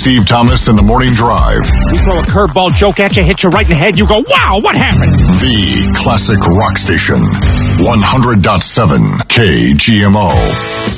Steve Thomas in the Morning Drive. We throw a curveball joke at you, hit you right in the head. You go, wow, what happened? The classic rock station. 100.7 KGMO.